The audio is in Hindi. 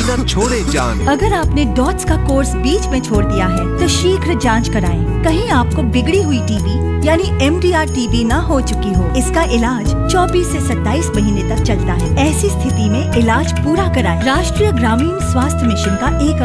न छोड़े जान। अगर आपने डॉट्स का कोर्स बीच में छोड़ दिया है तो शीघ्र जांच कराएं। कहीं आपको बिगड़ी हुई टीबी यानी MDR टीबी न हो चुकी हो। इसका इलाज 24 से 27 महीने तक चलता है। ऐसी स्थिति में इलाज पूरा कराएं। राष्ट्रीय ग्रामीण स्वास्थ्य मिशन का एक